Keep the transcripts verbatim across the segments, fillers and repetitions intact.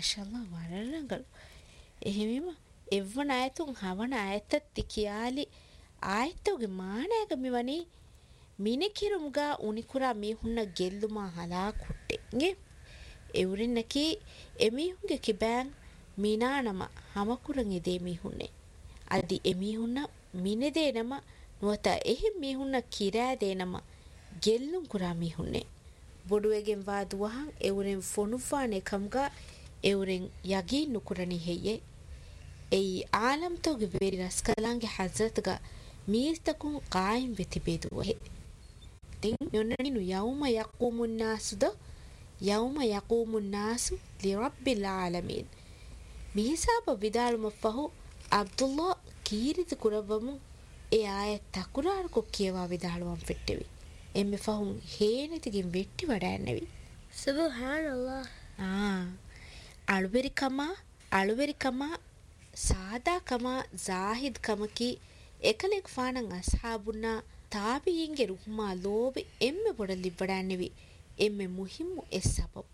මාෂල්ලා වරරංගල එහෙමම එවන ආයතුන් හවන ආයතත් කියාලි ආයතෝගේ මානයක මෙවනි මිනිකිරුම්ගා උනිකුරා මීහුන්න ගෙල්ලුමා හලා කුට්ටෙන්ගේ එවරින්නකි එමිහුන්ගේ කිබෑන් මිනානම හමකුරන් එදේ මිහුන්නේ අදි එමිහුන්න මිනෙදේ නම නුවත එහි මිහුන්න කිරෑදේ නම ගෙල්ලුම් කුරා මිහුන්නේ බොඩුවගෙන් වාදුවහන් එවරෙන් ෆොනුෆාන එකම්ගා එවරෙන් යගී නුකුරණි හෙයේ එයි ආලම්තෝගේ වෙරි රස්කලන්ගේ හසරතගා මීස්තකුන් කායිම් වෙතිබේදුවහේ තින් යොන්නනිනු යවුම යකුමුන් නාසුද යවුම යකුමුන් නාසු ලිරබ්බිල් ආලමීන් මිහිසාබ විදාලුම ෆහු අබ්දුල්ලා කීරිත කුරවමු ඒ ආයත් තකුරාරකො කියවා විදාලුවම් ෆෙට්ටෙවි එම්මෙ ෆහුන් හේනෙතිගෙන් වෙට්ටි වඩාන්නේවි සුබ්හානල්ලාහ් ආ අලුබෙරිකමා අලුබෙරිකමා සාදාකමා ජාහිද් කමකි එකලෙක් ෆානන් අස්හාබුනා තාබියින්ගේ රුහ්මා ලෝබි එම්මෙ බොඩ ලිබ්බඩාන්නේවි එම්මෙ මුහිම්මු එස් සබබ්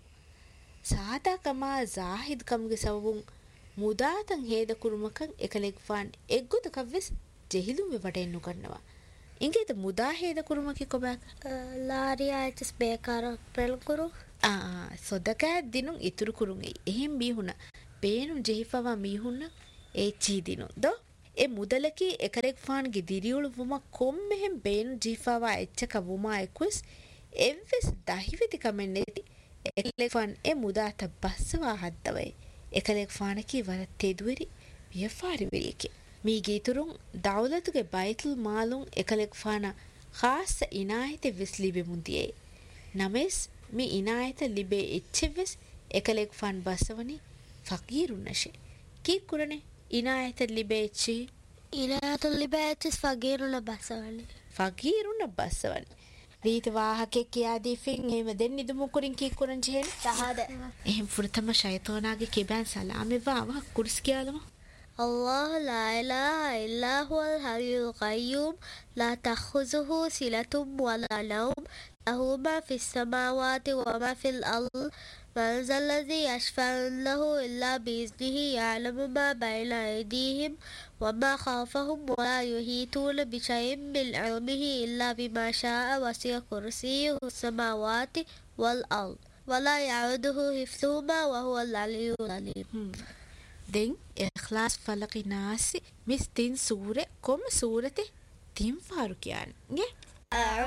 සාදාකමා ජාහිද් කමගේ සබබුන් මුදාතන් හේද කුරුමකන් එකලෙක් ෆාන් එක්ගොත කවස් ජෙහිලුම් වෙවටෙන්නු කරනවා ඉංගේද මුදා හේද කුරුමකි කොබක් ලාරියායිටිස් බේකාර ප්‍රෙල් කුරු ආ සොදකෑ දිනුන් ඉතුරු කුරුන්ගේ එහෙම් බීහුණ පේනු ජෙහිෆවා මීහුන්න ඒ චීදිනු දෝ ඒ මුදලකි එකරෙක් ෆාන්ගේ දිරියුළු වුම කොම්මෙහෙම් බේනු ජීෆාවා එච්චක වුමා එක්වස් එවස් දහිවිති කමෙන් නැති එකලෙක් ෆාන් ඒ මුදාත බස්සවා හද්දවයි එකලෙක් ෆානකි වර තෙදුවරි වියෆාරි වෙරියකි මීගේ තුරුන් දවලතුගේ බයිතුල් මාලුන් එකලෙක් ෆාන ખાસ ඉනායත වෙස් ලිබෙ මුන්දියේ නමස් මේ ඉනායත ලිබේ එච්චෙවස් එකලෙක් ෆාන් බස්සවනි ෆකීරුන් නැෂේ කී කුරනේ ඉනායත ලිබේ එච්චි ඉනායත ලිබේ එච්චස් ෆකීරුන බස්සවනි ෆකීරුන බස්සවනි රීත වාහකේ කියාදී ෆින් එහෙම දෙන්නි දුමු කුරින් කී කුරන් ජෙහෙන සහද එහෙම ෆුරතම ෂයිතෝනාගේ කිබන් සලාමේ වාවා කුර්ස් කියාලම الله لا إله إلا هو الحي القيوم لا تأخذه سنة ولا نوم له ما في السماوات وما في الأرض من ذا الذي يشفع عنده إلا بإذنه يعلم ما بين أيديهم وما خلفهم ولا يحيطون بشيء من علمه إلا بما شاء وسع كرسيه السماوات والأرض ولا يعوده حفظهما وهو العلي العليم den ikhlas falaqi nasi mis tin sure kom surate tin faru kiyan nge